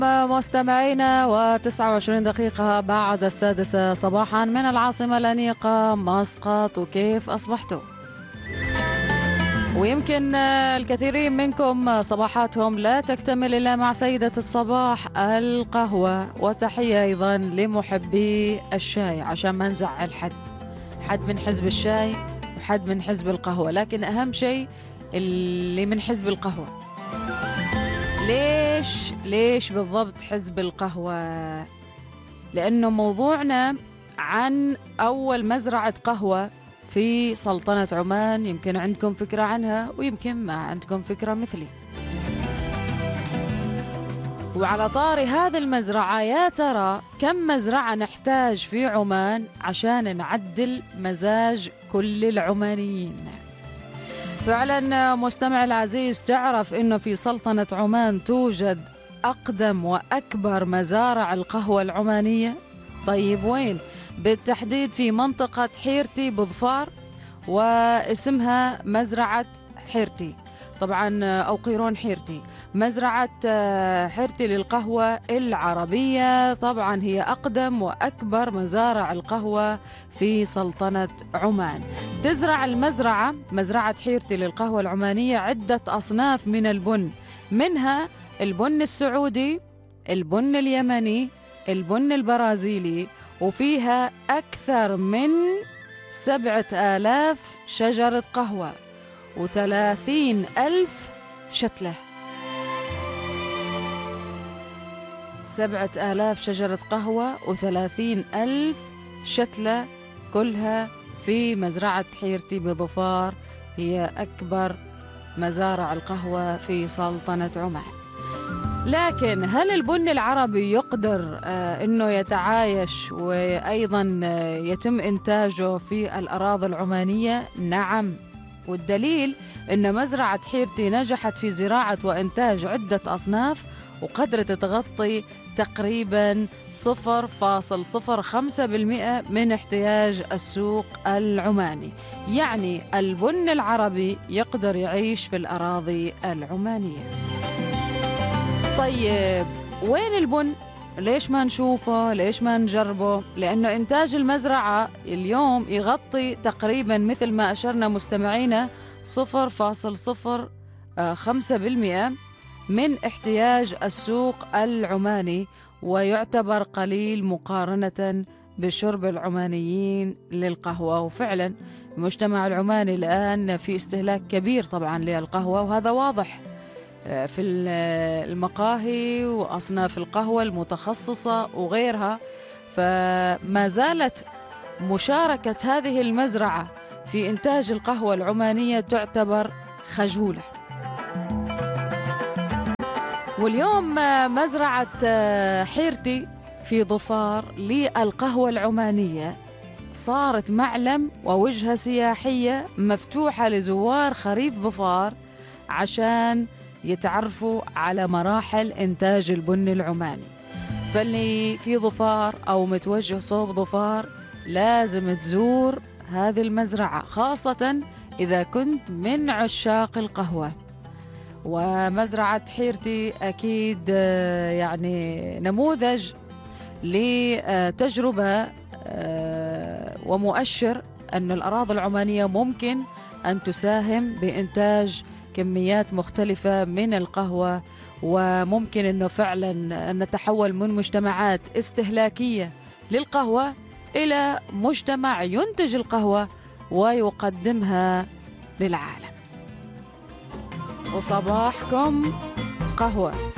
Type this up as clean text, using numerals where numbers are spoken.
مستمعينا و29 دقيقة بعد 6 صباحا من العاصمة الأنيقة مسقط، وكيف أصبحتوا؟ ويمكن الكثيرين منكم صباحاتهم لا تكتمل إلا مع سيدة الصباح القهوة، وتحية أيضا لمحبي الشاي عشان ما نزعل حد من حزب الشاي وحد من حزب القهوة، لكن أهم شيء اللي من حزب القهوة. ليش بالضبط حزب القهوة؟ لأنه موضوعنا عن أول مزرعة قهوة في سلطنة عمان. يمكن عندكم فكرة عنها ويمكن ما عندكم فكرة مثلي. وعلى طاري هذه المزرعة، يا ترى كم مزرعة نحتاج في عمان عشان نعدل مزاج كل العمانيين؟ فعلا مستمع العزيز، تعرف إنه في سلطنة عمان توجد أقدم وأكبر مزارع القهوة العمانية؟ طيب وين؟ بالتحديد في منطقة حيرتي بظفار، واسمها مزرعة حيرتي طبعا، أو قيرون حيرتي. مزرعة حيرتي للقهوة العربية طبعا هي أقدم وأكبر مزارع القهوة في سلطنة عمان. تزرع مزرعة حيرتي للقهوة العمانية عدة أصناف من البن، منها البن السعودي، البن اليمني، البن البرازيلي، وفيها أكثر من 7000 شجرة قهوة و30,000 شتلة. 7000 شجرة قهوة و30,000 شتلة، كلها في مزرعة حيرتي بظفار، هي أكبر مزارع القهوة في سلطنة عمان. لكن هل البن العربي يقدر أنه يتعايش وأيضا يتم إنتاجه في الأراضي العمانية؟ نعم، والدليل أن مزرعة حيرتي نجحت في زراعة وإنتاج عدة أصناف وقدرت تغطي تقريبا 0.05% من احتياج السوق العماني. يعني البن العربي يقدر يعيش في الأراضي العمانية. طيب وين البن؟ ليش ما نشوفه؟ ليش ما نجربه؟ لأنه إنتاج المزرعة اليوم يغطي تقريبا مثل ما أشرنا مستمعينا 0.05% من احتياج السوق العماني، ويعتبر قليل مقارنة بشرب العمانيين للقهوة. وفعلا المجتمع العماني الآن في استهلاك كبير طبعا للقهوة، وهذا واضح في المقاهي وأصناف القهوة المتخصصة وغيرها. فما زالت مشاركة هذه المزرعة في إنتاج القهوة العمانية تعتبر خجولة. واليوم مزرعة حيرتي في ظفار للقهوة العمانية صارت معلم ووجهة سياحية مفتوحة لزوار خريف ظفار عشان يتعرفوا على مراحل إنتاج البن العماني. فاللي في ظفار أو متوجه صوب ظفار لازم تزور هذه المزرعة، خاصة إذا كنت من عشاق القهوة. ومزرعة حيرتي أكيد يعني نموذج لتجربة ومؤشر أن الأراضي العمانية ممكن أن تساهم بإنتاج كميات مختلفة من القهوة، وممكن أنه فعلا نتحول من مجتمعات استهلاكية للقهوة إلى مجتمع ينتج القهوة ويقدمها للعالم. وصباحكم قهوة.